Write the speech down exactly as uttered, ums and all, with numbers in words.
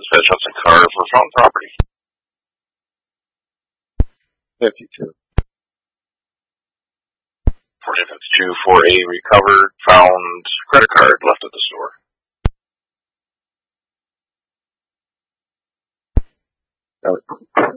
Dispatch Hudson Carter for found property. fifty-two. fourteen fifty-two, four A recovered, found credit card left at the store. Oh.